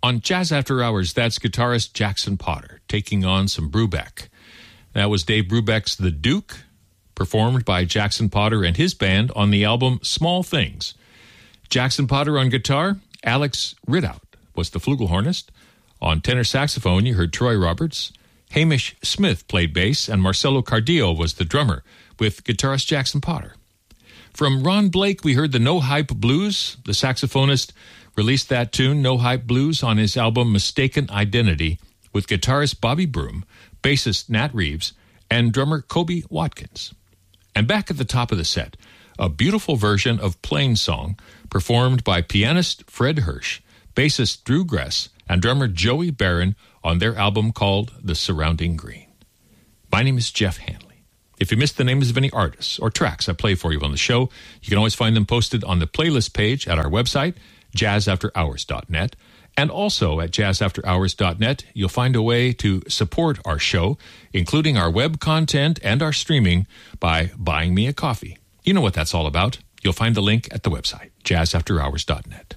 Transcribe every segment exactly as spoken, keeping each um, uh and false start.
On Jazz After Hours, that's guitarist Jackson Potter taking on some Brubeck. That was Dave Brubeck's The Duke, performed by Jackson Potter and his band on the album Small Things. Jackson Potter on guitar, Alex Ridout was the flugelhornist. On tenor saxophone, you heard Troy Roberts. Hamish Smith played bass, and Marcelo Cardillo was the drummer, with guitarist Jackson Potter. From Ron Blake, we heard the No Hype Blues. The saxophonist released that tune, No Hype Blues, on his album Mistaken Identity, with guitarist Bobby Broom, bassist Nat Reeves, and drummer Kobe Watkins. And back at the top of the set, a beautiful version of Plain Song, performed by pianist Fred Hirsch, bassist Drew Gress, and drummer Joey Barron on their album called The Surrounding Green. My name is Jeff Hanley. If you missed the names of any artists or tracks I play for you on the show, you can always find them posted on the playlist page at our website, jazz after hours dot net. And also at jazz after hours dot net, you'll find a way to support our show, including our web content and our streaming, by buying me a coffee. You know what that's all about. You'll find the link at the website, jazz after hours dot net.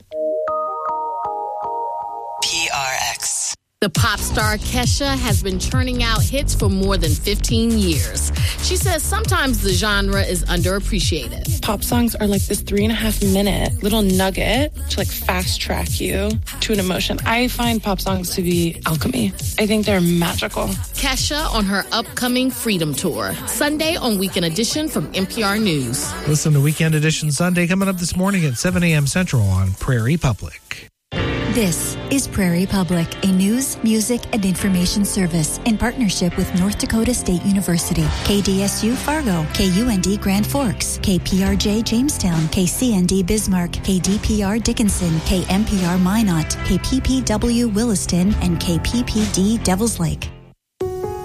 P R X. The pop star Kesha has been churning out hits for more than fifteen years. She says sometimes the genre is underappreciated. Pop songs are like this three and a half minute little nugget to like fast track you to an emotion. I find pop songs to be alchemy. I think they're magical. Kesha on her upcoming Freedom Tour, Sunday on Weekend Edition from N P R News. Listen to Weekend Edition Sunday coming up this morning at seven a.m. Central on Prairie Public. This is Prairie Public, a news, music, and information service in partnership with North Dakota State University, K D S U Fargo, K U N D Grand Forks, K P R J Jamestown, K C N D Bismarck, K D P R Dickinson, K M P R Minot, K P P W Williston, and K P P D Devils Lake.